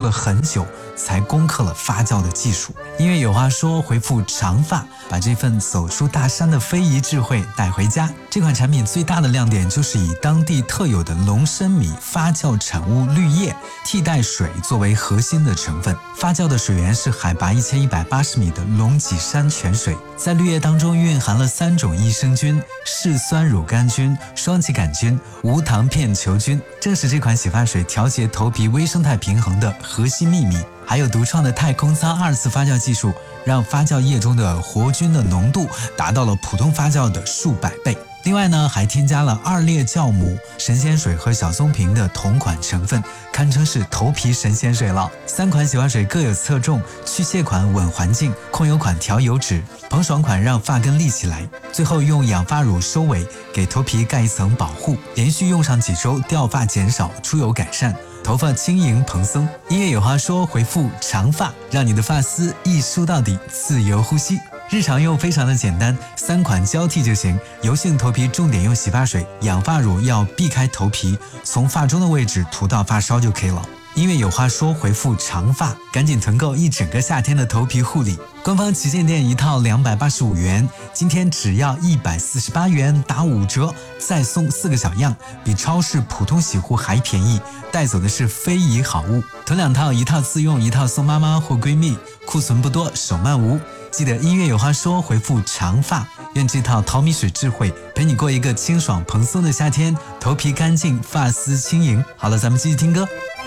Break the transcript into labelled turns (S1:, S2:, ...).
S1: 了很久才攻克了发酵的技术。音乐有话说回复长发，把这份走出大山的非遗智慧带回家。这款产品最大的亮点就是以当地特有的龙参米发酵产物绿叶替代水作为核心的成分，发酵的水源是海拔1180米的龙脊山泉水，在绿叶当中蕴含了3种益生菌：嗜酸乳杆菌、双歧杆菌、无糖片球菌，正是这款洗发水调节头皮微生态平衡的核心秘密。还有独创的太空舱2次发酵技术，让发酵液中的活菌的浓度达到了普通发酵的数百倍。另外呢，还添加了2列酵母、神仙水和小松平的同款成分，堪称是头皮神仙水了。3款洗发水各有侧重，去屑款稳环境，控油款调油脂，蓬爽款让发根立起来，最后用养发乳收尾，给头皮盖一层保护。连续用上几周，掉发减少，出油改善，头发轻盈蓬松。音乐有话说回复长发，让你的发丝一梳到底，自由呼吸。日常用非常的简单，3款交替就行。油性头皮重点用洗发水，养发乳要避开头皮，从发中的位置涂到发梢就可以了。音乐有话说回复长发，赶紧囤购一整个夏天的头皮护理。官方旗舰店一套285元，今天只要148元打5折，再送4个小样，比超市普通洗护还便宜。带走的是非遗好物，囤2套，1套自用，1套送妈妈或闺蜜，库存不多，手慢无。记得音乐有话说回复长发，愿这套淘米水智慧陪你过一个清爽蓬松的夏天，头皮干净，发丝轻盈。好了，咱们继续听歌。